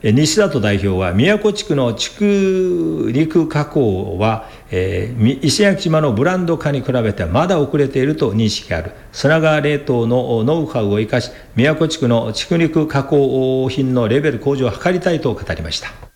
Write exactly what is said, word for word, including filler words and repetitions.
西里代表は、宮古地区の畜肉加工は、えー、石垣島のブランド化に比べてまだ遅れていると認識がある。砂川冷凍のノウハウを生かし、宮古地区の畜肉加工品のレベル向上を図りたいと語りました。